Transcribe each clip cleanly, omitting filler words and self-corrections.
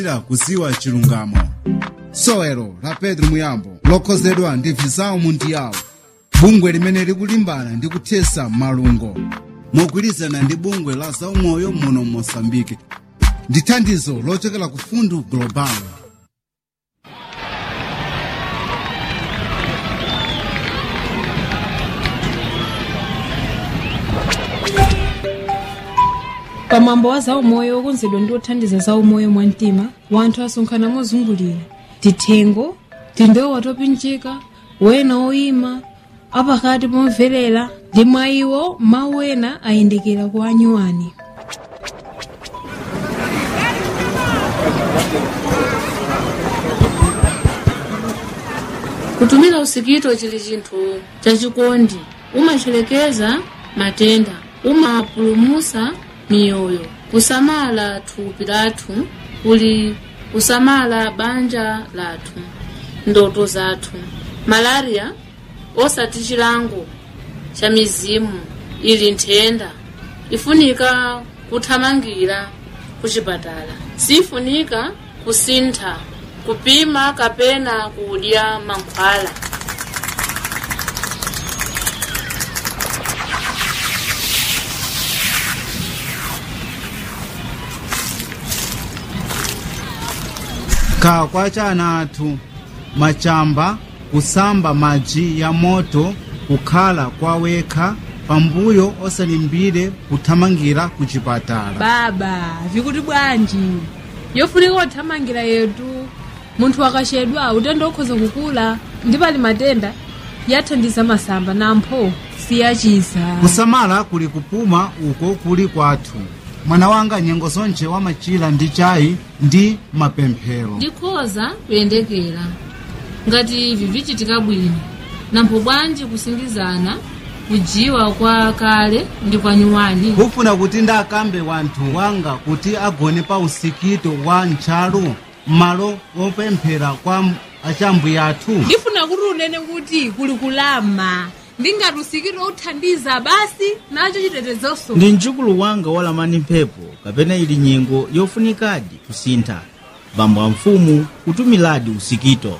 kuziwa chilungamo. Sowelo la Pedro Muyambo lokhozedwa ndi Visao Mundial, bungwe limene likulimbana ndi kuthesa malungo mogwirizana ndi bungwe la zaumoyo muno Mozambique ndi thandizo lochokera ku Fundu Global. Pamwambo wa zaumoyo okonzedwa ndi othandiza zaumoyo mwa mtima, wanthu asonkhana mozungulira tithengo, timbewu watopinjika, wena oyima, apakati pomverera, ndi mwa iwo mawu ena ayendekera kwa anyuwani. Kutumira usikito chili chinthu chachikondi, umachelekeza matenda, umapulumusa miyoyo, kusamala thupi lathu, kuli kusamala banja lathu, ndoto zathu. Malaria osati chilango cha mizimu, ili nthenda, ifunika kuthamangira kuchipatala, sifunika kusintha, kupima kapena kudya mankhwala. Ka kwa chana athu machamba, kusamba madzi ya moto, kukhala kwa wekha, pambuyo osalimbire kuthamangira kuchipatala. Baba, vikuti bwanji yofunika kuthamangira yetu, munthu akachedwa utenda okhoza kukula, ndi pali matenda yathandiza masamba nampho siyachiza. Kusamala kuli kupuma uko kuli kwathu. Mwana wanga nyengo zonje wamachira ndi chayi ndi mapemphero. Ndikhoza kuyendekera ngati ivi vichitika bwino, nampho bwanji kusingizana kujiwa kwa kale ndi kwa nyuwani. Kufuna kuti ndakambe wanthu wanga kuti agone pa usikito wa ntchalu malo wopemphera kwa achambuye athu. Ndifuna kuti unene kuti kuli kulama, ndingati usikito uthandiza basi nacho chitetezonso. Ndi mjukulu wanga walamani mphepo kapena ili nyengo yofunikadi kusintha, bambo wa mfumu kutumiladi usikito.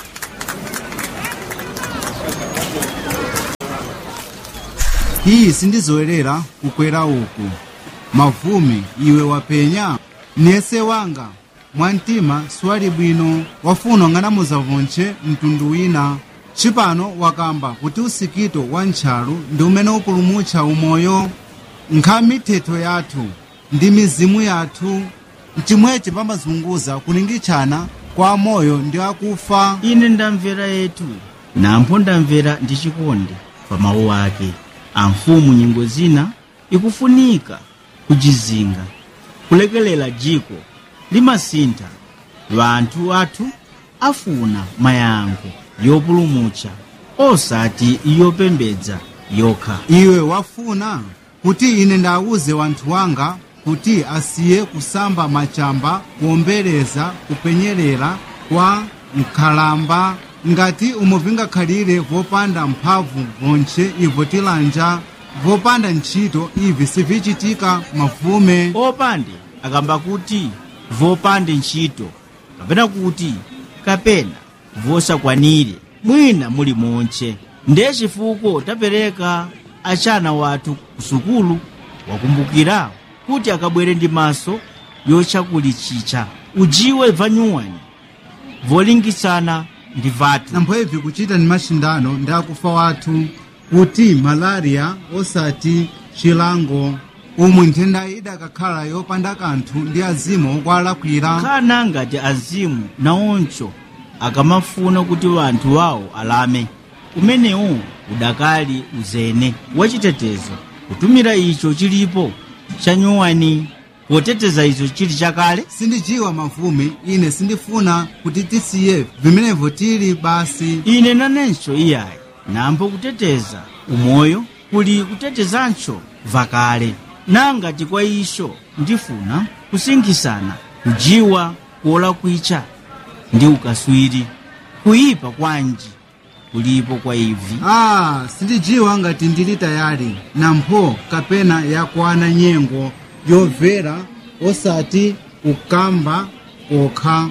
Iyi sindizowerera kukwera uku. Mavumi iwe wapenya, nese wanga mwantima swali bwino, wafuna ng'anamuza vonche mtundu wina. Chipano wakamba kuti usikito wa ntchalu ndi umene upulumutsa umoyo, nkhamithetho yathu ndi mizimu yathu, chimwechi pamazunguza kulingitshana kwa moyo ndi akufa. Ine ndamvera yetu, nampho ndamvera ndi chikondi pa mawu ake. Amfumu nyingo zina ikufunika kujizinga, kulekelela jiko limasintha, wanthu athu afuna mayankho yopulumutsa osati yopembedza yokha. Iwe wafuna kuti ine ndawuze wanthu wanga kuti asiye kusamba machamba, kuombereza, kupenyerera kwa nkhalamba, ngati umupingakhalire vopanda mphamvu vonche ivo tilanja, vopanda ntchito ivi sivichitika mavume. Opande akamba kuti vopande ntchito kapena vosakwanire mwina muli monche, ndiye chifukwa tapereka achana wathu kusukulu, wakumbukira kuti akabwere ndi maso yochakulichicha, ujiwe vanyuwani volingisana ndi vatu. Nampho ivi kuchita ni mashindano ndi akufa wathu, kuti malaria osati chilango, umwe nthenda idakakhala yopanda kanthu ndi azimu okwalakwira. Kana ngati azimu naoncho akamafuna kuti wanthu wawo alame, umenewu udakali uzene wachitetezo, kutumira icho chilipo chanyuwani poteteza icho chili chakale. Sindijiwa mavume, ine sindifuna kuti tisiye vimenevo tili basi. Ine nanenso iyayi, nampho kuteteza umoyo kuli kutetezancho vakale. Nangati kwa isho ndifuna kusinkhitsana kujiwa kuola kwicha ndi ukaswiri, kuyipa kwanji kulipo kwa ivi. Sindijiwa ngati ndili tayali, nampho kapena yakwana nyengo yovera osati ukamba okha